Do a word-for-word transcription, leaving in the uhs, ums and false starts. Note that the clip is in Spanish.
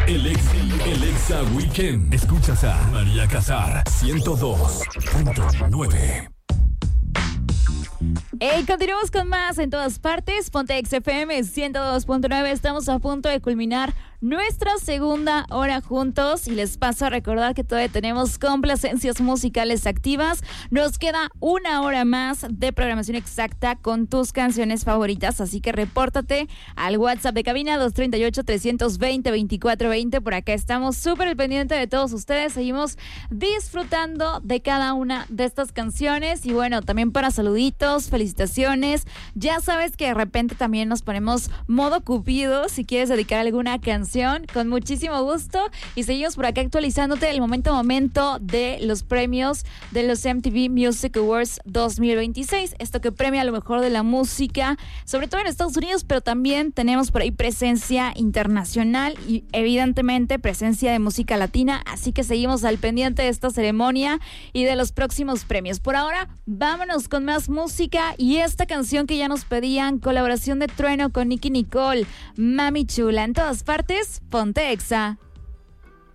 El Ex, el Exa Weekend. Escuchas a María Casar, ciento dos punto nueve. Hey, continuamos con más en todas partes. Ponte X F M ciento dos punto nueve. Estamos a punto de culminar nuestra segunda hora juntos y les paso a recordar que todavía tenemos complacencias musicales activas. Nos queda una hora más de programación exacta con tus canciones favoritas, así que repórtate al WhatsApp de cabina dos tres ocho, tres dos cero, veinticuatro veinte. Por acá estamos súper al pendiente de todos ustedes. Seguimos disfrutando de cada una de estas canciones y bueno, también para saluditos, felicitaciones. Ya sabes que de repente también nos ponemos modo cupido si quieres dedicar alguna canción, con muchísimo gusto. Y seguimos por acá actualizándote el momento a momento de los premios de los M T V Music Awards dos mil veintiséis. Esto que premia lo mejor de la música, sobre todo en Estados Unidos, pero también tenemos por ahí presencia internacional y evidentemente presencia de música latina. Así que seguimos al pendiente de esta ceremonia y de los próximos premios. Por ahora, vámonos con más música y esta canción que ya nos pedían, colaboración de Trueno con Nicki Nicole, Mami Chula. En todas partes, ponte Exa.